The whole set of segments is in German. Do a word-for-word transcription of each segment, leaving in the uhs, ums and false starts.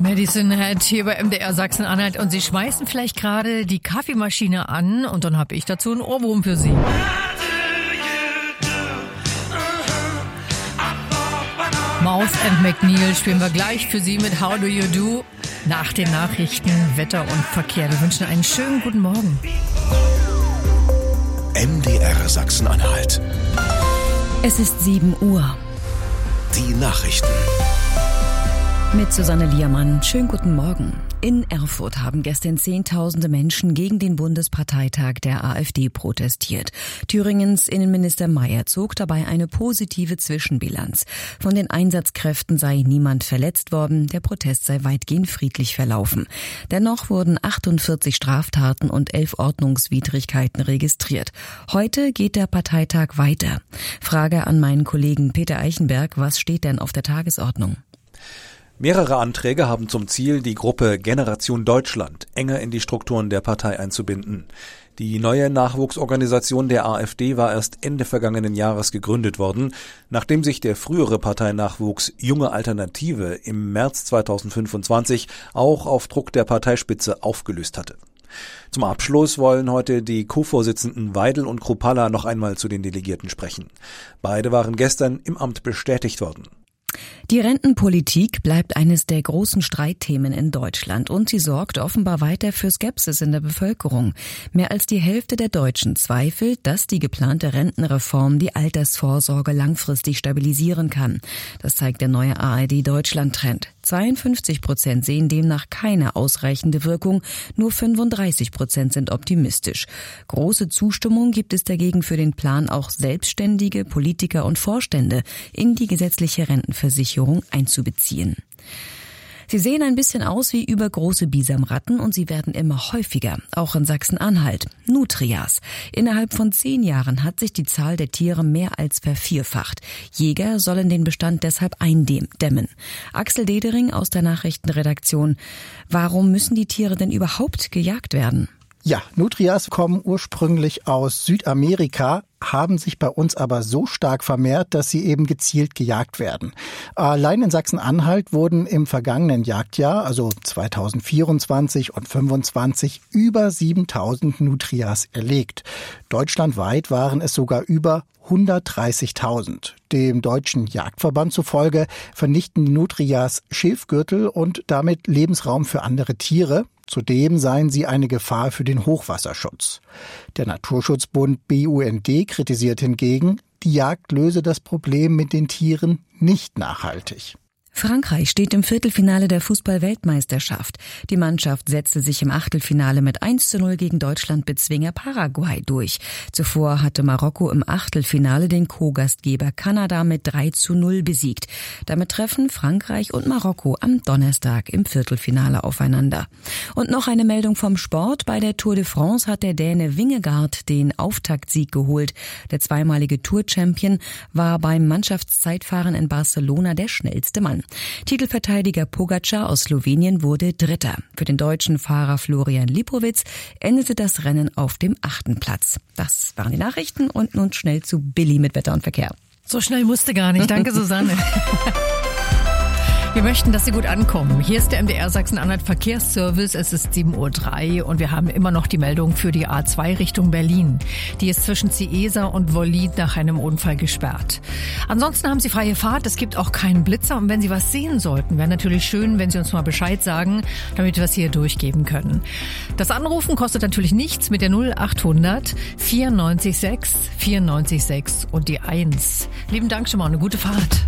Madison Head hier bei M D R Sachsen-Anhalt und Sie schmeißen vielleicht gerade die Kaffeemaschine an und dann habe ich dazu einen Ohrwurm für Sie. Mouth and McNeil spielen wir gleich für Sie mit How Do You Do nach den Nachrichten, Wetter und Verkehr. Wir wünschen einen schönen guten Morgen. M D R Sachsen-Anhalt. Es ist sieben Uhr. Die Nachrichten. Mit Susanne Liermann. Schönen guten Morgen. In Erfurt haben gestern Zehntausende Menschen gegen den Bundesparteitag der AfD protestiert. Thüringens Innenminister Mayer zog dabei eine positive Zwischenbilanz. Von den Einsatzkräften sei niemand verletzt worden, der Protest sei weitgehend friedlich verlaufen. Dennoch wurden achtundvierzig Straftaten und elf Ordnungswidrigkeiten registriert. Heute geht der Parteitag weiter. Frage an meinen Kollegen Peter Eichenberg, was steht denn auf der Tagesordnung? Mehrere Anträge haben zum Ziel, die Gruppe Generation Deutschland enger in die Strukturen der Partei einzubinden. Die neue Nachwuchsorganisation der AfD war erst Ende vergangenen Jahres gegründet worden, nachdem sich der frühere Parteinachwuchs Junge Alternative im März zweitausendfünfundzwanzig auch auf Druck der Parteispitze aufgelöst hatte. Zum Abschluss wollen heute die Co-Vorsitzenden Weidel und Kruppalla noch einmal zu den Delegierten sprechen. Beide waren gestern im Amt bestätigt worden. Die Rentenpolitik bleibt eines der großen Streitthemen in Deutschland und sie sorgt offenbar weiter für Skepsis in der Bevölkerung. Mehr als die Hälfte der Deutschen zweifelt, dass die geplante Rentenreform die Altersvorsorge langfristig stabilisieren kann. Das zeigt der neue A R D-Deutschland-Trend. zweiundfünfzig Prozent sehen demnach keine ausreichende Wirkung, nur fünfunddreißig Prozent sind optimistisch. Große Zustimmung gibt es dagegen für den Plan, auch Selbstständige, Politiker und Vorstände in die gesetzliche Rentenversicherung einzubeziehen. Sie sehen ein bisschen aus wie übergroße Bisamratten und sie werden immer häufiger, auch in Sachsen-Anhalt. Nutrias. Innerhalb von zehn Jahren hat sich die Zahl der Tiere mehr als vervierfacht. Jäger sollen den Bestand deshalb eindämmen. Axel Dedering aus der Nachrichtenredaktion. Warum müssen die Tiere denn überhaupt gejagt werden? Ja, Nutrias kommen ursprünglich aus Südamerika, haben sich bei uns aber so stark vermehrt, dass sie eben gezielt gejagt werden. Allein in Sachsen-Anhalt wurden im vergangenen Jagdjahr, also zweitausendvierundzwanzig und fünfundzwanzig, über siebentausend Nutrias erlegt. Deutschlandweit waren es sogar über hundertdreißigtausend. Dem Deutschen Jagdverband zufolge vernichten die Nutrias Schilfgürtel und damit Lebensraum für andere Tiere. Zudem seien sie eine Gefahr für den Hochwasserschutz. Der Naturschutzbund B U N D kritisiert hingegen, die Jagd löse das Problem mit den Tieren nicht nachhaltig. Frankreich steht im Viertelfinale der Fußball-Weltmeisterschaft. Die Mannschaft setzte sich im Achtelfinale mit eins zu null gegen Deutschland-Bezwinger Paraguay durch. Zuvor hatte Marokko im Achtelfinale den Co-Gastgeber Kanada mit drei zu null besiegt. Damit treffen Frankreich und Marokko am Donnerstag im Viertelfinale aufeinander. Und noch eine Meldung vom Sport. Bei der Tour de France hat der Däne Vingegaard den Auftaktsieg geholt. Der zweimalige Tour-Champion war beim Mannschaftszeitfahren in Barcelona der schnellste Mann. Titelverteidiger Pogačar aus Slowenien wurde Dritter. Für den deutschen Fahrer Florian Lipowitz endete das Rennen auf dem achten Platz. Das waren die Nachrichten und nun schnell zu Billy mit Wetter und Verkehr. So schnell musste gar nicht. Danke, Susanne. Wir möchten, dass Sie gut ankommen. Hier ist der M D R Sachsen-Anhalt Verkehrsservice. Es ist sieben Uhr drei und wir haben immer noch die Meldung für die A zwei Richtung Berlin. Die ist zwischen Ciesa und Wollin nach einem Unfall gesperrt. Ansonsten haben Sie freie Fahrt. Es gibt auch keinen Blitzer. Und wenn Sie was sehen sollten, wäre natürlich schön, wenn Sie uns mal Bescheid sagen, damit wir es hier durchgeben können. Das Anrufen kostet natürlich nichts mit der null achthundert vierundneunzig sechs vierundneunzig sechs und die eins. Lieben Dank schon mal, eine gute Fahrt.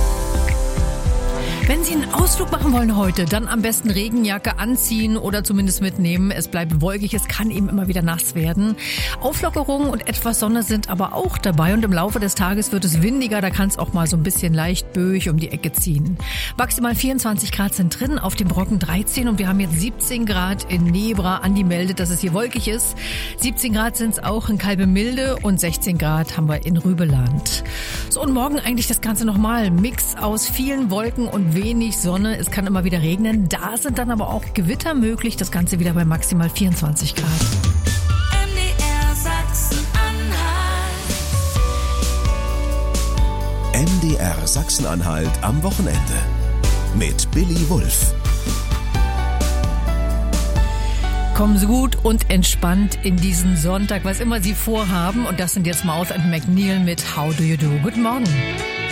Wenn Sie einen Ausflug machen wollen heute, dann am besten Regenjacke anziehen oder zumindest mitnehmen. Es bleibt wolkig, es kann eben immer wieder nass werden. Auflockerungen und etwas Sonne sind aber auch dabei und im Laufe des Tages wird es windiger. Da kann es auch mal so ein bisschen leicht böig um die Ecke ziehen. Maximal vierundzwanzig Grad sind drin, auf dem Brocken dreizehn und wir haben jetzt siebzehn Grad in Nebra. Andi meldet, dass es hier wolkig ist. siebzehn Grad sind es auch in Kalbemilde und sechzehn Grad haben wir in Rübeland. So, und morgen eigentlich das Ganze nochmal. Mix aus vielen Wolken und wenig Sonne, es kann immer wieder regnen. Da sind dann aber auch Gewitter möglich. Das Ganze wieder bei maximal vierundzwanzig Grad. M D R Sachsen-Anhalt. M D R Sachsen-Anhalt am Wochenende. Mit Billy Wulff. Kommen Sie gut und entspannt in diesen Sonntag, was immer Sie vorhaben. Und das sind jetzt Mouth and McNeil mit How Do You Do. Guten Morgen.